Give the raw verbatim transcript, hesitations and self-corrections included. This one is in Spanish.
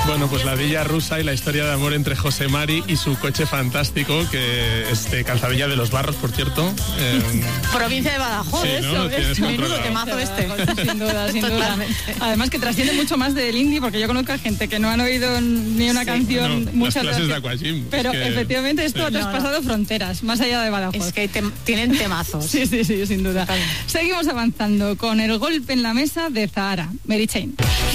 Bueno, pues la Villa Rusa y la historia de amor entre José Mari y su coche fantástico, que es de Calzadilla de los Barros, por cierto. Eh, Provincia de Badajoz, sí, eso, ¿no? es Tienes menudo controlado. temazo este. Sin duda, sin duda. Además que trasciende mucho más del indie, porque yo conozco a gente que no han oído ni una Sí, canción, no, muchas las clases de veces. aquagym. Pero es que, efectivamente esto sí. ha traspasado No, no. fronteras, más allá de Badajoz. Es que tem- tienen temazos. Sí, sí, sí, sin duda. Seguimos avanzando con el golpe en la mesa de Zahara, Mary Chain.